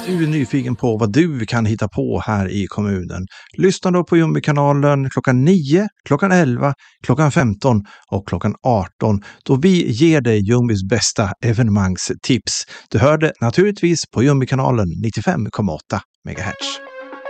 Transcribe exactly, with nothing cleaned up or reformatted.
du är nyfiken på vad du kan hitta på här i kommunen, lyssna då på Jumbi-kanalen klockan nio, klockan elva, klockan femton och klockan arton då vi ger dig Jumbis bästa evenemangstips. Du hör det naturligtvis på Jumbi-kanalen nittiofem komma åtta megahertz.